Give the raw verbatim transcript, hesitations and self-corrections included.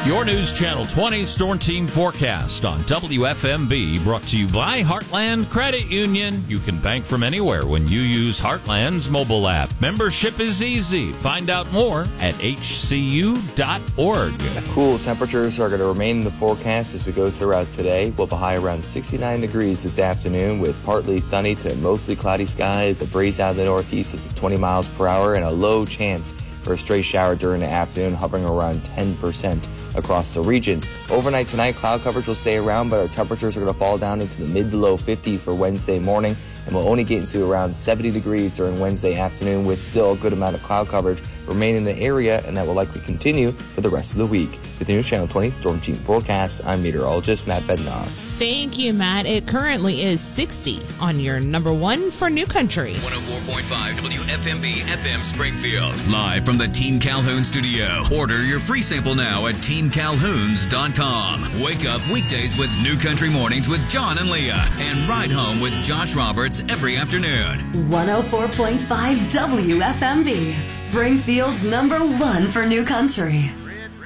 Your News Channel twenty Storm Team Forecast on W F M B, brought to you by Heartland Credit Union. You can bank from anywhere when you use Heartland's mobile app. Membership is easy. Find out more at H C U dot org. Cool temperatures are going to remain in the forecast as we go throughout today. We'll have a high around sixty-nine degrees this afternoon with partly sunny to mostly cloudy skies, a breeze out of the northeast up to twenty miles per hour, and a low chance for a stray shower during the afternoon, hovering around ten percent across the region. Overnight tonight, cloud coverage will stay around, but our temperatures are going to fall down into the mid to low fifties for Wednesday morning, and we'll only get into around seventy degrees during Wednesday afternoon with still a good amount of cloud coverage remaining in the area, and that will likely continue for the rest of the week. With the News Channel twenty Storm Team Forecast, I'm meteorologist Matt Bednar. Thank you, Matt. It currently is sixty on your number one for New Country. one oh four point five W F M B F M Springfield. Live from the Team Calhoun studio. Order your free sample now at team calhouns dot com. Wake up weekdays with New Country Mornings with John and Leah, and ride home with Josh Roberts every afternoon. one oh four point five W F M B, Springfield's number one for New Country.